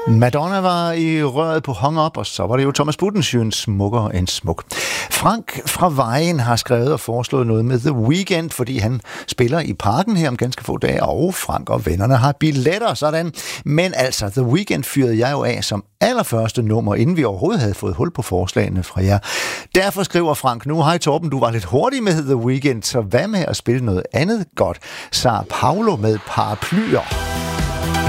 Madonna var i røret på Hung Up, og så var det jo Thomas Budensjøen, smukkere end smuk. Frank fra Vejen har skrevet og foreslået noget med The Weeknd, fordi han spiller i Parken her om ganske få dage, og Frank og vennerne har billetter, sådan. Men altså, The Weeknd fyrede jeg jo af som allerførste nummer, inden vi overhovedet havde fået hul på forslagene fra jer. Derfor skriver Frank nu, hej Torben, du var lidt hurtig med The Weeknd, så hvad med at spille noget andet godt? Sao Paulo med Paraplyer.